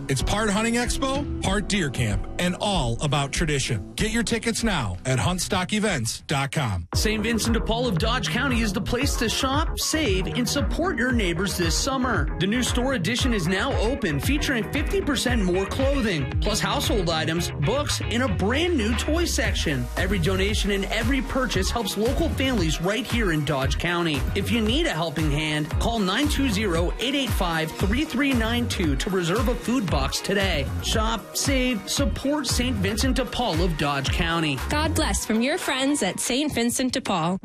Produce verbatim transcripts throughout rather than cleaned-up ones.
It's part hunting expo, part deer camp, and all about tradition. Get your tickets now at hunt stock events dot com. Saint Vincent de Paul of Dodge County is the place to shop, save, and support your neighbors this summer. The new store addition is now open, featuring fifty percent more clothing, plus household items, books, and a brand new toy section. Every donation and every purchase helps local families right here in Dodge County. If you need a helping hand, call nine two zero, eight eight five, three three nine two to reserve a food box today. Shop, save, support Saint Vincent de Paul of Dodge County. God bless from your friends at Saint Vincent de Paul.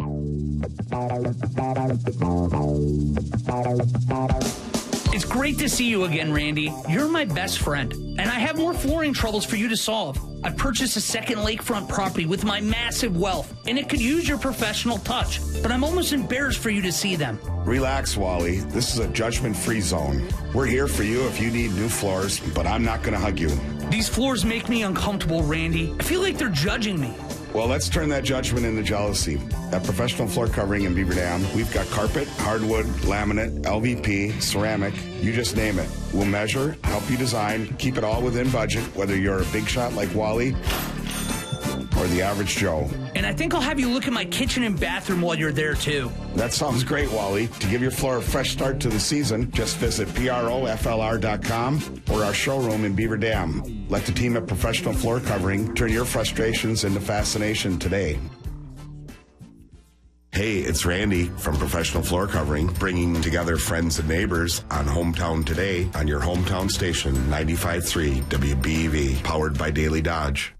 It's great to see you again, Randy. You're my best friend, and I have more flooring troubles for you to solve. I've purchased a second lakefront property with my massive wealth, and it could use your professional touch, but I'm almost embarrassed for you to see them. Relax, Wally. This is a judgment-free zone. We're here for you if you need new floors, but I'm not going to hug you. These floors make me uncomfortable, Randy. I feel like they're judging me. Well, let's turn that judgment into jealousy. At Professional Floor Covering in Beaver Dam, we've got carpet, hardwood, laminate, L V P, ceramic, you just name it. We'll measure, help you design, keep it all within budget, whether you're a big shot like Wally or the average Joe. And I think I'll have you look at my kitchen and bathroom while you're there, too. That sounds great, Wally. To give your floor a fresh start to the season, just visit proflr dot com or our showroom in Beaver Dam. Let the team at Professional Floor Covering turn your frustrations into fascination today. Hey, it's Randy from Professional Floor Covering, bringing together friends and neighbors on Hometown Today on your hometown station, ninety-five point three W B E V, powered by Daily Dodge.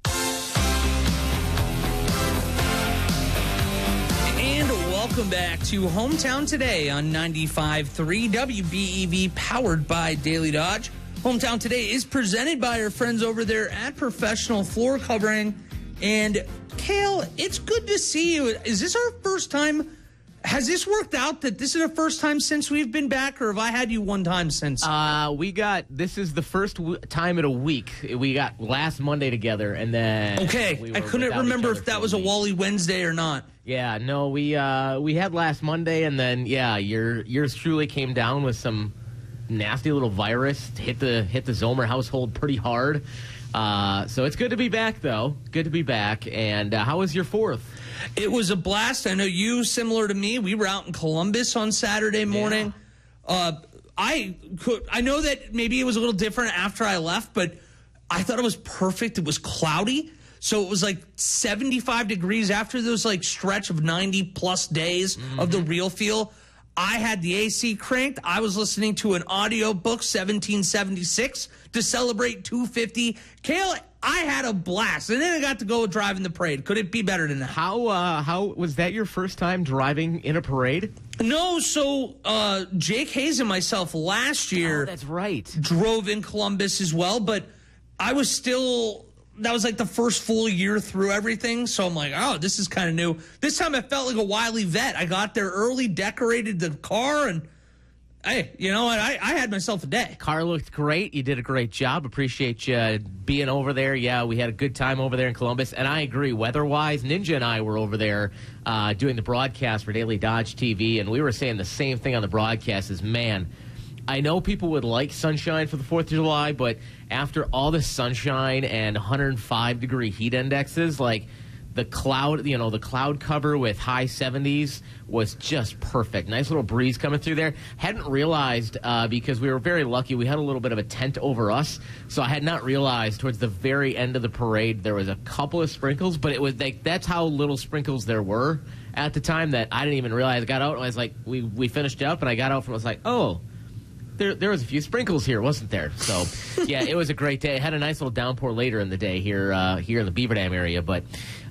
Welcome back to Hometown Today on ninety-five point three W B E V, powered by Daily Dodge. Hometown Today is presented by our friends over there at Professional Floor Covering. And, Kale, it's good to see you. Is this our first time? Has this worked out that this is the first time since we've been back, or have I had you one time since? Uh, we got, this is the first w- time in a week. We got last Monday together, and then... Okay, we I couldn't remember if that was a week. Wally Wednesday or not. Yeah, no, we uh, we had last Monday, and then, yeah, your yours truly came down with some nasty little virus, hit the, hit the Zomer household pretty hard. Uh, so it's good to be back, though. Good to be back. And uh, how was your fourth? It was a blast. I know you, similar to me, we were out in Columbus on Saturday morning. Yeah. Uh, I could, I know that maybe it was a little different after I left, but I thought it was perfect. It was cloudy, so it was like seventy-five degrees after those like stretch of ninety plus days mm-hmm. of the real feel. I had the A C cranked. I was listening to an audio book, seventeen seventy-six, to celebrate two fifty. Kale, I had a blast, and then I got to go driving the parade. Could it be better than that? How uh, how was that your first time driving in a parade? No, so uh, Jake Hayes and myself last year oh, that's right. drove in Columbus as well, but I was still, that was like the first full year through everything, so I'm like, oh, this is kind of new. This time I felt like a wily vet. I got there early, decorated the car, and hey, you know what? I, I had myself a day. Car looked great. You did a great job. Appreciate you being over there. Yeah, we had a good time over there in Columbus. And I agree, weather-wise, Ninja and I were over there uh, doing the broadcast for Daily Dodge T V, and we were saying the same thing on the broadcast is, man, I know people would like sunshine for the fourth of July, but after all the sunshine and one hundred five degree heat indexes, like, the cloud, you know, the cloud cover with high seventies was just perfect. Nice little breeze coming through there. Hadn't realized, uh, because we were very lucky, we had a little bit of a tent over us, so I had not realized towards the very end of the parade there was a couple of sprinkles, but it was like, that's how little sprinkles there were at the time that I didn't even realize. I got out and I was like, we, we finished up, and I got out and I was like, oh, There, there was a few sprinkles here, wasn't there? So, yeah, it was a great day. I had a nice little downpour later in the day here uh, here in the Beaver Dam area. But,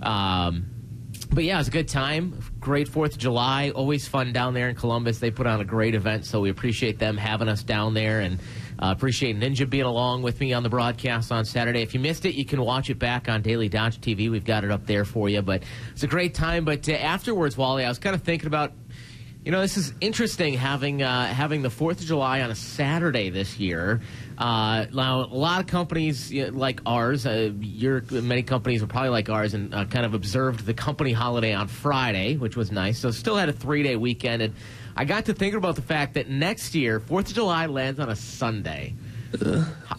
um, but yeah, it was a good time. Great fourth of July. Always fun down there in Columbus. They put on a great event, so we appreciate them having us down there. And uh, appreciate Ninja being along with me on the broadcast on Saturday. If you missed it, you can watch it back on Daily Dodge T V. We've got it up there for you. But it's a great time. But uh, afterwards, Wally, I was kind of thinking about, you know, this is interesting having uh, having the fourth of July on a Saturday this year. Uh, now, a lot of companies you know, like ours, uh, your, many companies are probably like ours, and uh, kind of observed the company holiday on Friday, which was nice. So still had a three-day weekend. And I got to thinking about the fact that next year, fourth of July lands on a Sunday. How,